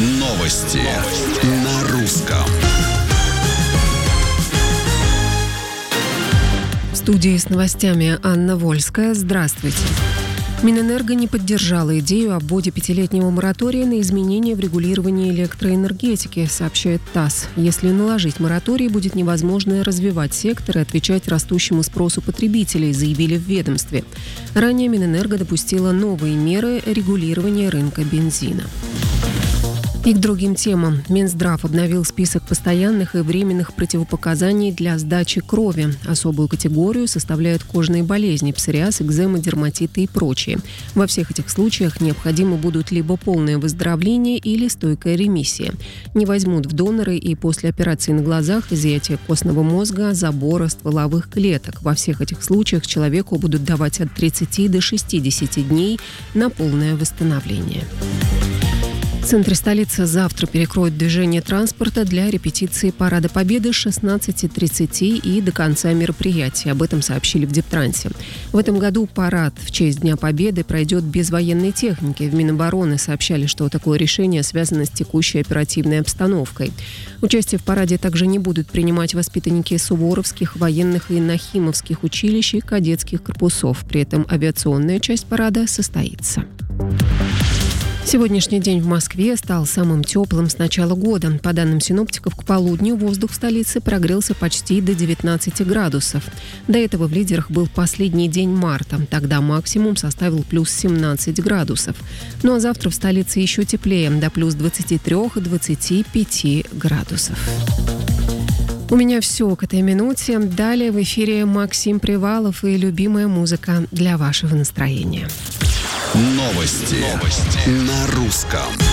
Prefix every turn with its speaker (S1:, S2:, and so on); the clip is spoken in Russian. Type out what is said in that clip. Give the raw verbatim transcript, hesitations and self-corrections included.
S1: Новости на русском.
S2: В студии с новостями Анна Вольская. Здравствуйте. Минэнерго не поддержала идею о вводе пятилетнего моратория на изменения в регулировании электроэнергетики, сообщает ТАСС. Если наложить мораторий, будет невозможно развивать сектор и отвечать растущему спросу потребителей, заявили в ведомстве. Ранее Минэнерго допустила новые меры регулирования рынка бензина. И к другим темам. Минздрав обновил список постоянных и временных противопоказаний для сдачи крови. Особую категорию составляют кожные болезни, псориаз, экзема, дерматиты и прочие. Во всех этих случаях необходимы будут либо полное выздоровление или стойкая ремиссия. Не возьмут в доноры и после операции на глазах, изъятия костного мозга, забора стволовых клеток. Во всех этих случаях человеку будут давать от тридцати до шестидесяти дней на полное восстановление. В центре столицы завтра перекроют движение транспорта для репетиции Парада Победы с шестнадцати тридцати и до конца мероприятия. Об этом сообщили в Дептрансе. В этом году парад в честь Дня Победы пройдет без военной техники. В Минобороны сообщали, что такое решение связано с текущей оперативной обстановкой. Участие в параде также не будут принимать воспитанники суворовских, военных и нахимовских училищ и кадетских корпусов. При этом авиационная часть парада состоится. Сегодняшний день в Москве стал самым теплым с начала года. По данным синоптиков, к полудню воздух в столице прогрелся почти до девятнадцати градусов. До этого в лидерах был последний день марта. Тогда максимум составил плюс семнадцать градусов. Ну а завтра в столице еще теплее, до плюс двадцати трёх - двадцати пяти градусов. У меня все к этой минуте. Далее в эфире Максим Привалов и любимая музыка для вашего настроения.
S1: Новости, Новости. на русском.